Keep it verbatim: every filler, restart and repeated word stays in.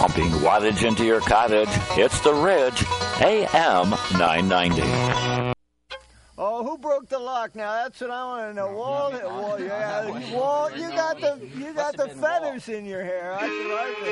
pumping wattage into your cottage. It's The Ridge, A M nine ninety. Oh, who broke the lock? Now that's what I want to know. Walt, Walt, yeah, Walt, you got the you got the feathers in your hair. I can like it.